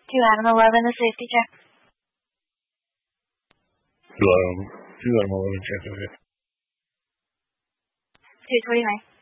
To Adam 11, the safety check. To Adam 11, check. Okay. 229.